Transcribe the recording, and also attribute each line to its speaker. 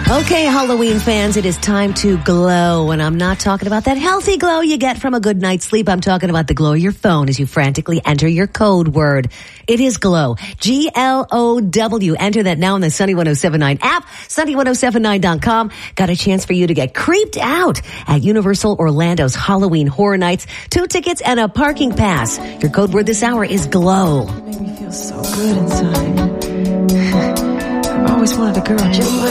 Speaker 1: Okay, Halloween fans, it is time to glow. And I'm not talking about that healthy glow you get from a good night's sleep. I'm talking about the glow of your phone as you frantically enter your code word. It is glow. Glow. Enter that now in the Sunny 107.9 app, sunny1079.com. Got a chance for you to get creeped out at Universal Orlando's Halloween Horror Nights. 2 tickets and a parking pass. Your code word this hour is glow.
Speaker 2: It made me feel so good inside. I've always wanted a girl just like